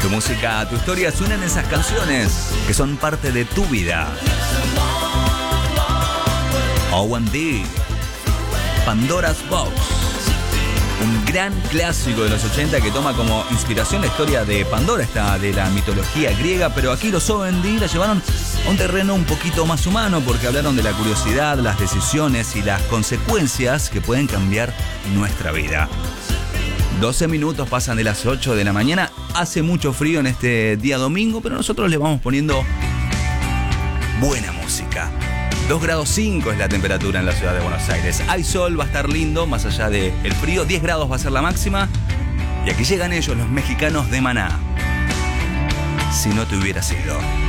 tu música, tu historia, suenan esas canciones que son parte de tu vida. O&D, Pandora's Box, un gran clásico de los 80 que toma como inspiración la historia de Pandora, esta de la mitología griega, pero aquí los O&D la llevaron a un terreno un poquito más humano porque hablaron de la curiosidad, las decisiones y las consecuencias que pueden cambiar nuestra vida. 12 minutos pasan de las 8 de la mañana, hace mucho frío en este día domingo, pero nosotros le vamos poniendo buena música. 2 grados 5 es la temperatura en la ciudad de Buenos Aires. Hay sol, va a estar lindo, más allá del frío. 10 grados va a ser la máxima. Y aquí llegan ellos, los mexicanos de Maná. Si no te hubiera sido.